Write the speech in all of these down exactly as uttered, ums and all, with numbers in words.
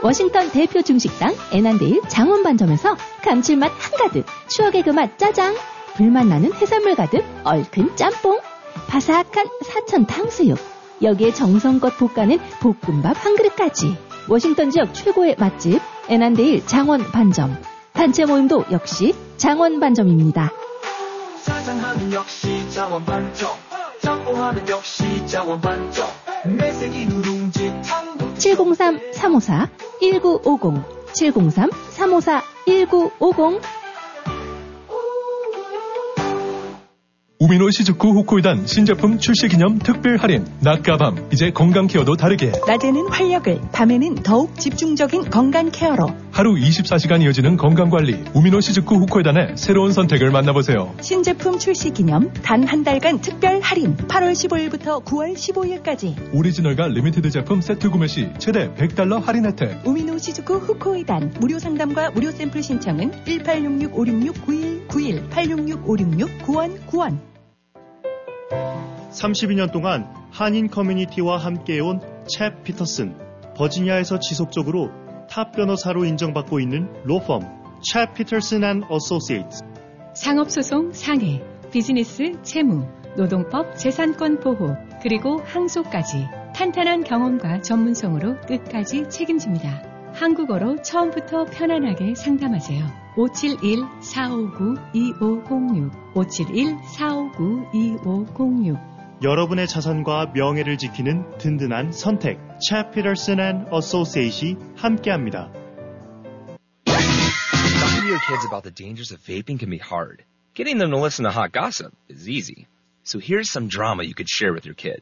워싱턴 대표 중식당 애난데일 장원반점에서 감칠맛 한가득, 추억의 그 맛 짜장, 불맛 나는 해산물 가득 얼큰 짬뽕, 바삭한 사천 탕수육, 여기에 정성껏 볶아낸 볶음밥 한 그릇까지. 워싱턴 지역 최고의 맛집 애난데일 장원반점. 단체 모임도 역시 장원반점입니다. 짜장하면 역시 장원반점, 짬뽕하면 역시 장원반점, 매생이 누룽지 탕. 칠공삼 삼오사 일구오공 칠공삼 삼오사 일구오공. 우미노 시즈쿠 후코이단 신제품 출시 기념 특별 할인. 낮과 밤, 이제 건강 케어도 다르게. 낮에는 활력을, 밤에는 더욱 집중적인 건강 케어로. 하루 이십사 시간 이어지는 건강관리. 우미노 시즈쿠 후코이단의 새로운 선택을 만나보세요. 신제품 출시 기념 단 한 달간 특별 할인. 팔월 십오일부터 구월 십오일까지. 오리지널과 리미티드 제품 세트 구매 시 최대 백 달러 할인 혜택. 우미노 시즈쿠 후코이단. 무료 상담과 무료 샘플 신청은 일팔육육 오육육 구일 구일 팔육육 오육육 구일구일. 삼십이 년 동안 한인 커뮤니티와 함께해온 챕 피터슨. 버지니아에서 지속적으로 탑 변호사로 인정받고 있는 로펌 챕 피터슨 앤 어소시에이츠. 상업소송 상해, 비즈니스 채무, 노동법 재산권 보호, 그리고 항소까지 탄탄한 경험과 전문성으로 끝까지 책임집니다. 한국어로 처음부터 편안하게 상담하세요. 오칠일 사오구 이오공육 오칠일 사오구 이오공육. 여러분의 자산과 명예를 지키는 든든한 선택 챕 피터슨 앤 어소시에이트이 함께합니다. Talking to your kids about the dangers of vaping can be hard. Getting them to listen to hot gossip is easy. So here's some drama you could share with your kid.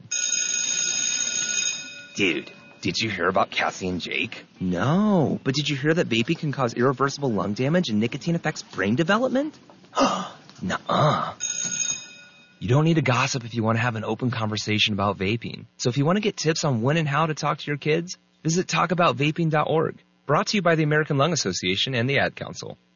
Dude, did you hear about Cassie and Jake? No, but did you hear that vaping can cause irreversible lung damage and nicotine affects brain development? Nuh-uh. You don't need to gossip if you want to have an open conversation about vaping. So if you want to get tips on when and how to talk to your kids, visit talk about vaping dot org. Brought to you by the American Lung Association and the Ad Council.